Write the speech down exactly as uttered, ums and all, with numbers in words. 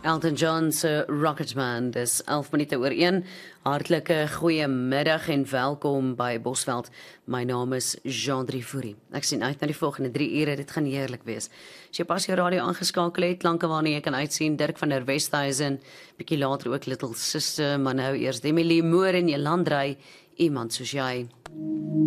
Elton John se Rocketman, dis elf minute oor een. Hartlike goeiemiddag en welkom by Bosveld. My naam is Jean-Drie Fourie. Ek sien uit na die volgende drie ure, dit gaan heerlik wees. As jy pas jou radio aangeskakel het, klanke waarna jy kan uitsien, Dirk van der Westhuizen, bietjie later ook Little Sister, maar nou eers Demi Lee Moore en Jelandrey, iemand soos jy.